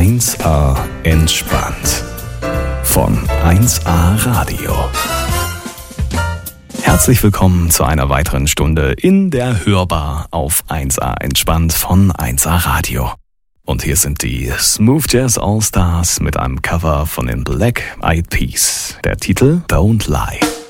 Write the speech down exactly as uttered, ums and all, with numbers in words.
eins A entspannt von eins A Radio. Herzlich willkommen zu einer weiteren Stunde in der Hörbar auf eins A entspannt von eins A Radio. Und hier sind die Smooth Jazz All Stars mit einem Cover von den Black Eyed Peas. Der Titel Don't Lie.